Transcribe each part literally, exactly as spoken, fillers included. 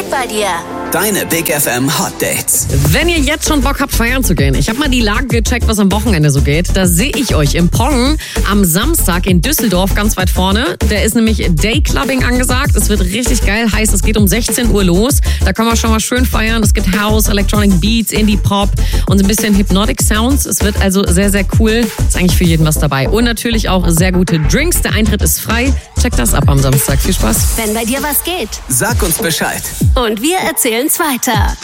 geht bei dir? Deine Big F M Hot Dates. Wenn ihr jetzt schon Bock habt, feiern zu gehen, ich habe mal die Lage gecheckt, was am Wochenende so geht. Da sehe ich euch im Pong am Samstag in Düsseldorf ganz weit vorne. Da ist nämlich Dayclubbing angesagt. Es wird richtig geil, heißt, es geht um sechzehn Uhr los. Da können wir schon mal schön feiern. Es gibt House, Electronic Beats, Indie Pop und ein bisschen Hypnotic Sounds. Es wird also sehr, sehr cool. Ist eigentlich für jeden was dabei. Und natürlich auch sehr gute Drinks. Der Eintritt ist frei. Checkt das ab am Samstag. Viel Spaß. Wenn bei dir was geht. Sag uns Bescheid. Und wir erzählen's weiter.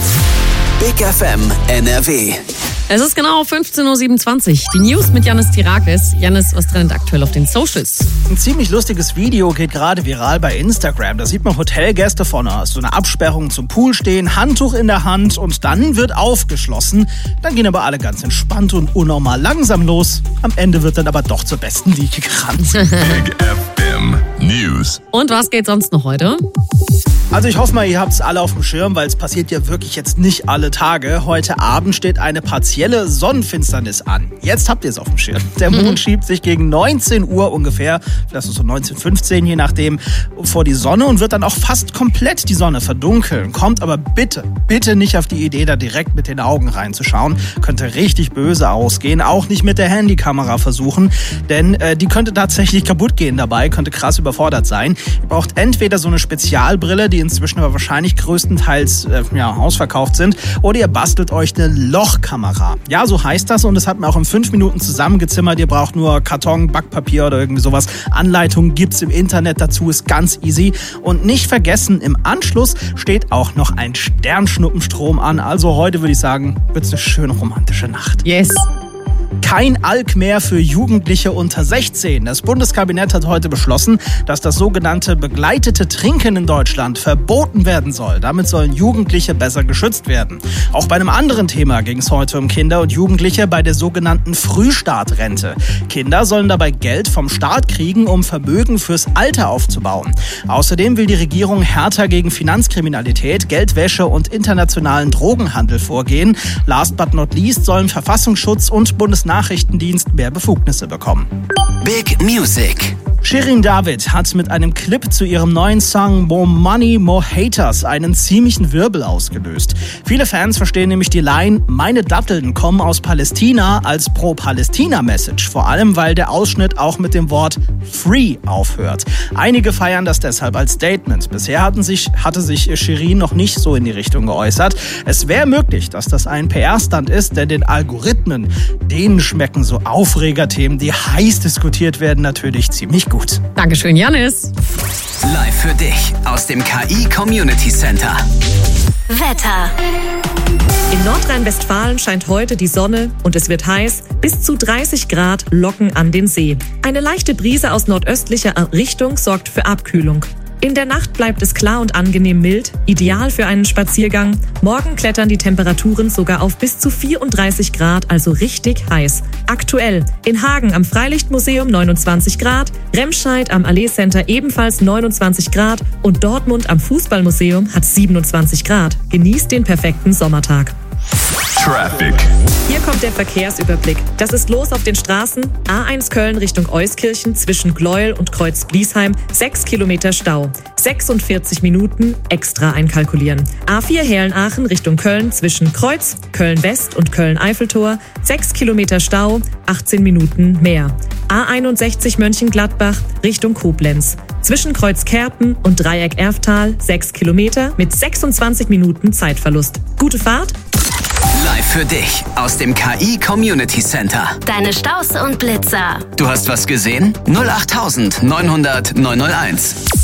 Big F M N R W. Es ist genau fünfzehn Uhr siebenundzwanzig. Die News mit Yannis Tirakis. Yannis, was trennt aktuell auf den Socials? Ein ziemlich lustiges Video geht gerade viral bei Instagram. Da sieht man Hotelgäste vor so einer Absperrung zum Pool stehen, Handtuch in der Hand und dann wird aufgeschlossen. Dann gehen aber alle ganz entspannt und unnormal langsam los. Am Ende wird dann aber doch zur besten Liege gerannt. Big F M News. Und was geht sonst noch heute? Also ich hoffe mal, ihr habt es alle auf dem Schirm, weil es passiert ja wirklich jetzt nicht alle Tage. Heute Abend steht eine partielle Sonnenfinsternis an. Jetzt habt ihr es auf dem Schirm. Der Mond mhm. schiebt sich gegen neunzehn Uhr ungefähr, vielleicht so neunzehn Uhr fünfzehn, je nachdem, vor die Sonne und wird dann auch fast komplett die Sonne verdunkeln. Kommt aber bitte, bitte nicht auf die Idee, da direkt mit den Augen reinzuschauen. Könnte richtig böse ausgehen. Auch nicht mit der Handykamera versuchen, denn äh, die könnte tatsächlich kaputt gehen dabei, könnte krass überfordert sein. Ihr braucht entweder so eine Spezialbrille, die inzwischen aber wahrscheinlich größtenteils äh, ja, ausverkauft sind, oder ihr bastelt euch eine Lochkamera. Ja, so heißt das und das hat man auch in fünf Minuten zusammengezimmert. Ihr braucht nur Karton, Backpapier oder irgendwie sowas. Anleitungen gibt's im Internet dazu, ist ganz easy. Und nicht vergessen, im Anschluss steht auch noch ein Sternschnuppenstrom an. Also heute würde ich sagen, wird's eine schöne romantische Nacht. Yes. Kein Alk mehr für Jugendliche unter sechzehn. Das Bundeskabinett hat heute beschlossen, dass das sogenannte begleitete Trinken in Deutschland verboten werden soll. Damit sollen Jugendliche besser geschützt werden. Auch bei einem anderen Thema ging es heute um Kinder und Jugendliche bei der sogenannten Frühstartrente. Kinder sollen dabei Geld vom Staat kriegen, um Vermögen fürs Alter aufzubauen. Außerdem will die Regierung härter gegen Finanzkriminalität, Geldwäsche und internationalen Drogenhandel vorgehen. Last but not least sollen Verfassungsschutz und Bundesnachrichtendienst mehr Befugnisse bekommen. Big Music. Shirin David hat mit einem Clip zu ihrem neuen Song More Money, More Haters einen ziemlichen Wirbel ausgelöst. Viele Fans verstehen nämlich die Line "Meine Datteln kommen aus Palästina" als Pro-Palästina-Message, vor allem weil der Ausschnitt auch mit dem Wort Free aufhört. Einige feiern das deshalb als Statement. Bisher hatten sich, hatte sich Shirin noch nicht so in die Richtung geäußert. Es wäre möglich, dass das ein P R-Stunt ist, denn den Algorithmen, denen schmecken so Aufregerthemen, die heiß diskutiert werden, natürlich ziemlich gut. Dankeschön, Yannis. Live für dich aus dem K I Community Center. Wetter. In Nordrhein-Westfalen scheint heute die Sonne und es wird heiß. Bis zu dreißig Grad locken an den See. Eine leichte Brise aus nordöstlicher Richtung sorgt für Abkühlung. In der Nacht bleibt es klar und angenehm mild, ideal für einen Spaziergang. Morgen klettern die Temperaturen sogar auf bis zu vierunddreißig Grad, also richtig heiß. Aktuell in Hagen am Freilichtmuseum neunundzwanzig Grad, Remscheid am Allee Center ebenfalls neunundzwanzig Grad und Dortmund am Fußballmuseum hat siebenundzwanzig Grad. Genießt den perfekten Sommertag. Traffic. Hier kommt der Verkehrsüberblick. Das ist los auf den Straßen. A eins Köln Richtung Euskirchen zwischen Gleuel und Kreuz-Bliesheim. sechs Kilometer Stau. sechsundvierzig Minuten extra einkalkulieren. A vier Herlen-Aachen Richtung Köln zwischen Kreuz, Köln-West und Köln-Eiffeltor. sechs Kilometer Stau, achtzehn Minuten mehr. A einundsechzig Mönchengladbach Richtung Koblenz. Zwischen Kreuz-Kerpen und Dreieck-Erftal sechs Kilometer mit sechsundzwanzig Minuten Zeitverlust. Gute Fahrt! Live für dich aus dem K I Community Center. Deine Staus und Blitzer. Du hast was gesehen? null acht neun null null neun null eins.